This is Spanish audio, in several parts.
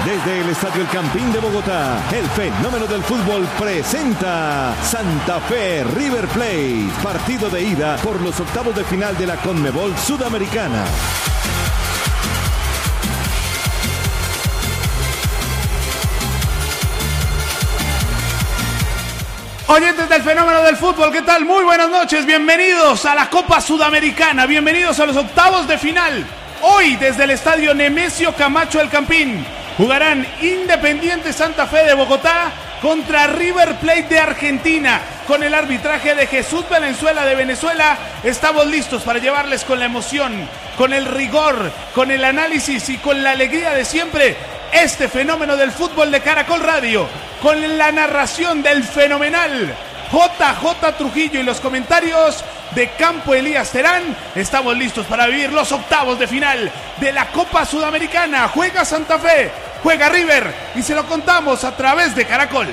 Desde el Estadio El Campín de Bogotá, el fenómeno del fútbol presenta Santa Fe River Plate, partido de ida por los octavos de final de la Conmebol Sudamericana. Oyentes del fenómeno del fútbol, ¿qué tal? Muy buenas noches, bienvenidos a la Copa Sudamericana, bienvenidos a los octavos de final. Hoy desde el Estadio Nemesio Camacho El Campín jugarán Independiente Santa Fe de Bogotá contra River Plate de Argentina. Con el arbitraje de Jesús Valenzuela de Venezuela, estamos listos para llevarles con la emoción, con el rigor, con el análisis y con la alegría de siempre este fenómeno del fútbol de Caracol Radio, con la narración del fenomenal JJ Trujillo y los comentarios de Campo Elías Terán. Estamos listos para vivir los octavos de final de la Copa Sudamericana. Juega Santa Fe, juega River y se lo contamos a través de Caracol.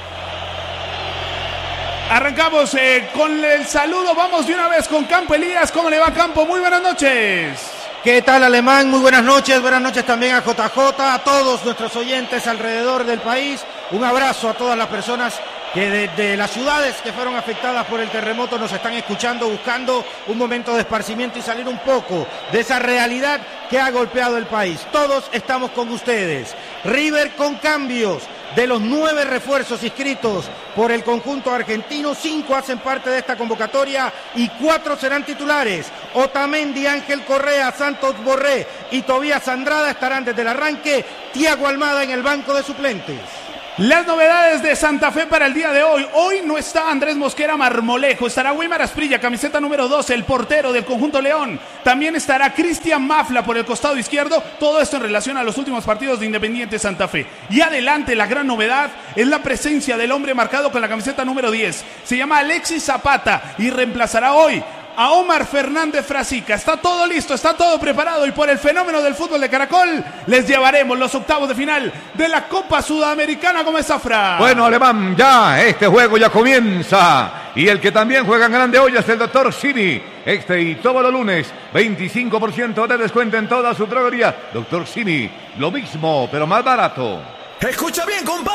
Arrancamos con el saludo, vamos de una vez con Campo Elías. ¿Cómo le va, Campo? Muy buenas noches. ¿Qué tal, Alemán? Muy buenas noches también a JJ, a todos nuestros oyentes alrededor del país. Un abrazo a todas las personas que desde las ciudades que fueron afectadas por el terremoto nos están escuchando, buscando un momento de esparcimiento y salir un poco de esa realidad que ha golpeado el país. Todos estamos con ustedes. River con cambios. De los 9 refuerzos inscritos por el conjunto argentino, 5 hacen parte de esta convocatoria y 4 serán titulares. Otamendi, Ángel Correa, Santos Borré y Tobías Andrada estarán desde el arranque. Thiago Almada en el banco de suplentes. Las novedades de Santa Fe para el día de hoy. Hoy no está Andrés Mosquera Marmolejo, estará Wilmar Asprilla, camiseta número 12, el portero del conjunto León. También estará Cristian Mafla por el costado izquierdo. Todo esto en relación a los últimos partidos de Independiente Santa Fe. Y adelante, la gran novedad es la presencia del hombre marcado con la camiseta número 10. Se llama Alexis Zapata y reemplazará hoy a Omar Fernández Frasica. Está todo listo, está todo preparado y por el fenómeno del fútbol de Caracol les llevaremos los octavos de final de la Copa Sudamericana. ¿Cómo está, Fra? Bueno, Alemán, ya este juego ya comienza y el que también juega en grande hoy es el Dr. Simi. Este y todos los lunes 25% de descuento en toda su droguería. Dr. Simi, lo mismo pero más barato. Escucha bien, compadre.